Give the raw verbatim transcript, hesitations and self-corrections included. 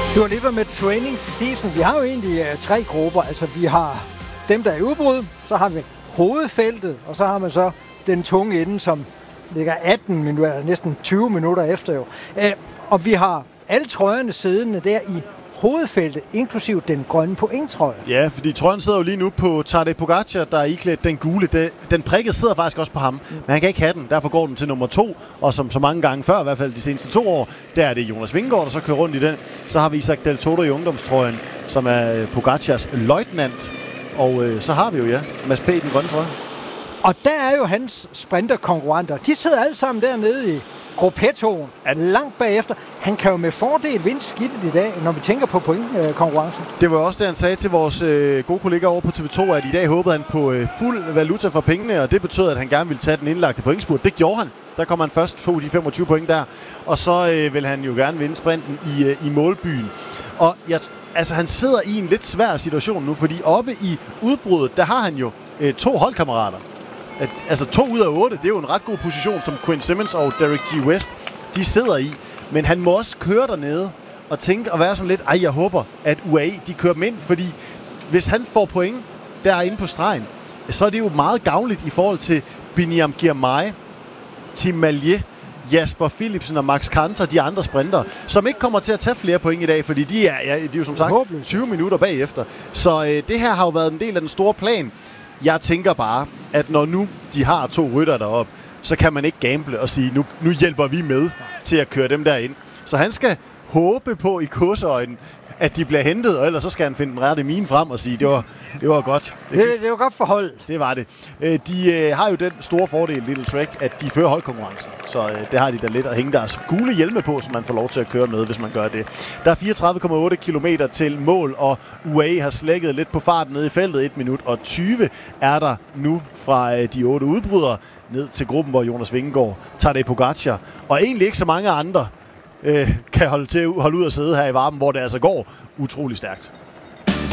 Du har lige været med training season. Vi har jo egentlig uh, tre grupper. Altså, vi har dem, der er i udbrud, så har vi hovedfeltet, og så har man så den tunge ende, som ligger atten minutter, næsten tyve minutter efter jo. Uh, og vi har alle trøjerne siddende der i hovedfeltet, inklusiv den grønne pointtrøje. Ja, fordi trøjen sidder jo lige nu på Tadej Pogačar, der er iklædt den gule. Det, den prikkede sidder faktisk også på ham, mm. men han kan ikke have den. Derfor går den til nummer to, og som så mange gange før, i hvert fald de seneste to år, der er det Jonas Vingegaard, der så kører rundt i den. Så har vi Isaac Del Toro i ungdomstrøjen, som er Pogacars løjtnant. Og øh, så har vi jo, ja, Mads P. den grønne trøje. Og der er jo hans sprinterkonkurrenter. De sidder alle sammen dernede i gruppettoen, langt bagefter. Han kan jo med fordel vinde skidtet i dag, når vi tænker på pointkonkurrencen. Det var også det, han sagde til vores øh, gode kollega over på T V to, at i dag håbede han på øh, fuld valuta for pengene, og det betød, at han gerne ville tage den indlagte pointspurt. Det gjorde han. Der kom han først to de femogtyve point der, og så øh, vil han jo gerne vinde sprinten i, øh, i målbyen. Og jeg, altså, han sidder i en lidt svær situation nu, fordi oppe i udbruddet, der har han jo øh, to holdkammerater. At, altså to ud af otte, det er jo en ret god position, som Quinn Simmons og Derek G. West, de sidder i. Men han må også køre dernede og tænke og være sådan lidt, ej, jeg håber, at U A E, de kører dem ind, fordi hvis han får point derinde på stregen, så er det jo meget gavnligt i forhold til Biniam Girmay, Tim Malje, Jasper Philipsen og Max Kanter, de andre sprinter, som ikke kommer til at tage flere point i dag, fordi de er, ja, de er jo som sagt tyve minutter bagefter. Så øh, det her har jo været en del af den store plan. Jeg tænker bare, at når nu de har to rytter deroppe, så kan man ikke gamble og sige, nu, nu hjælper vi med til at køre dem derind. Så han skal håbe på i kursøjnen, at de bliver hentet, og ellers så skal han finde den rette mine frem og sige, det var, det var godt. Det, det, det var godt forhold. Det var det. De har jo den store fordel, Little Trek, at de fører holdkonkurrencen. Så det har de da lidt at hænge deres gule hjelme på, så man får lov til at køre med, hvis man gør det. Der er fireogtredive komma otte kilometer til mål, og U A E har slækket lidt på farten nede i feltet. et minut og tyve er der nu fra de otte udbrydere ned til gruppen, hvor Jonas Vingegaard, Tadej Pogačar og egentlig ikke så mange andre øh, kan holde, til, holde ud og sidde her i varmen, hvor det altså går utrolig stærkt.